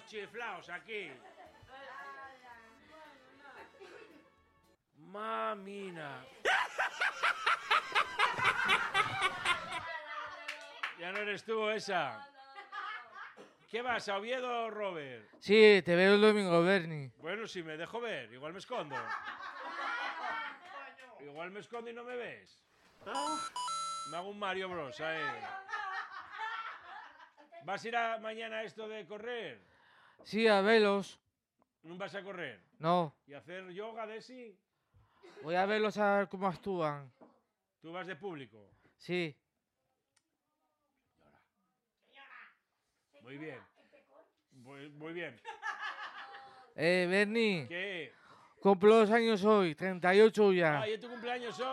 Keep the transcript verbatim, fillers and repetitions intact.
los chiflaos aquí. Mamina. Ya no eres tú esa. ¿Qué vas, a Oviedo, Robert? Sí, te veo el domingo, Bernie. Bueno, si me dejo ver, igual me escondo. Igual me escondo y no me ves. Me hago un Mario Bros. Ahí. ¿Vas a ir a mañana a esto de correr? Sí, a verlos. ¿No vas a correr? No. ¿Y hacer yoga de sí? Voy a verlos a ver cómo actúan. ¿Tú vas de público? Sí. Muy bien. Muy, muy bien. Eh, Bernie. ¿Qué? Cumplo dos años hoy, treinta y ocho ya. Ay, es tu cumpleaños hoy.